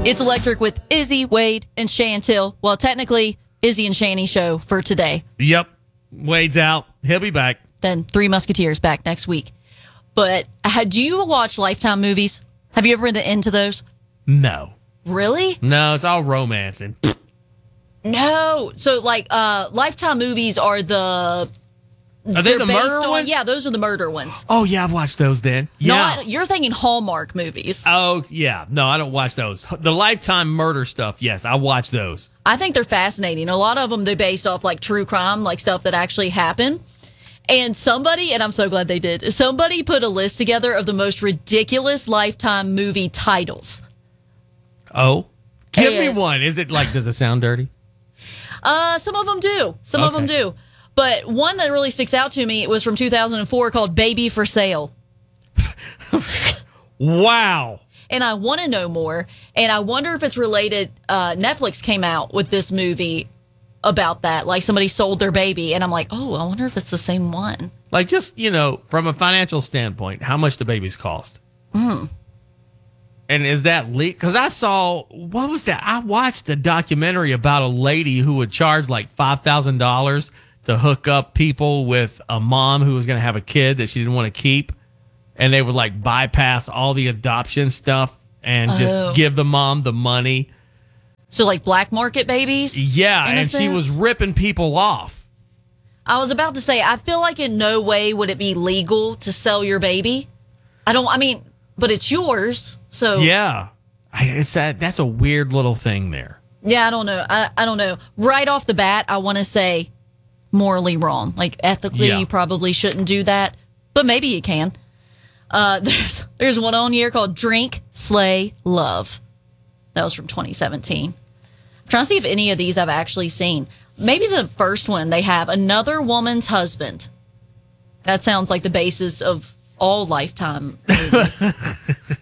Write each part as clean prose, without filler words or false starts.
It's Electric with Izzy, Wade, and Chantil. Well, technically, Izzy and Shanny show for today. Yep. Wade's out. He'll be back. Then Three Musketeers back next week. But do you watch Lifetime movies? Have you ever been into those? No. Really? No, it's all romancing. No. So, Lifetime movies are the... Are they the murder ones? Yeah, those are the murder ones. Oh, yeah, I've watched those then. Yeah. You're thinking Hallmark movies. Oh, yeah. No, I don't watch those. The Lifetime murder stuff, yes, I watch those. I think they're fascinating. A lot of them, they're based off, true crime, stuff that actually happened. And somebody, and I'm so glad they did, somebody put a list together of the most ridiculous Lifetime movie titles. Oh? Give me one. Is it does it sound dirty? Some of them do. Some of them do. But one that really sticks out to me, it was from 2004 called Baby for Sale. Wow. And I want to know more. And I wonder if it's related. Netflix came out with this movie about that. Somebody sold their baby. And I'm like, oh, I wonder if it's the same one. Just, from a financial standpoint, how much the babies cost? And is that legal? Because I saw, what was that? I watched a documentary about a lady who would charge $5,000 to hook up people with a mom who was going to have a kid that she didn't want to keep. And they would bypass all the adoption stuff and just give the mom the money. So black market babies? Yeah, and she was ripping people off. I was about to say, I feel like in no way would it be legal to sell your baby. But it's yours, so... Yeah. That's a weird little thing there. Yeah, I don't know. I don't know. Right off the bat, I want to say morally wrong. Ethically, you probably shouldn't do that, but maybe you can. There's one on here called Drink, Slay, Love. That was from 2017. I'm trying to see if any of these I've actually seen. Maybe the first one, they have Another Woman's Husband. That sounds like the basis of all Lifetime movies.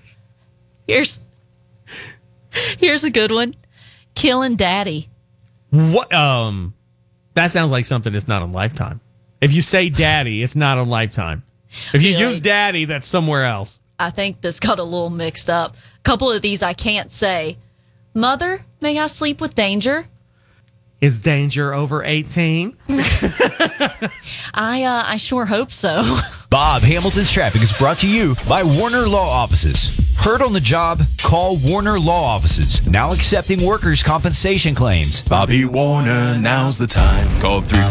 Here's a good one. Killing Daddy. What? That sounds like something that's not on Lifetime. If you say daddy, it's not on Lifetime. If you use daddy, that's somewhere else. I think this got a little mixed up. A couple of these I can't say. Mother, may I sleep with Danger? Is Danger over 18? I sure hope so. Bob Hamilton's Traffic is brought to you by Warner Law Offices. Hurt on the job? Call Warner Law Offices. Now accepting workers' compensation claims. Bobby Warner, now's the time. Call 3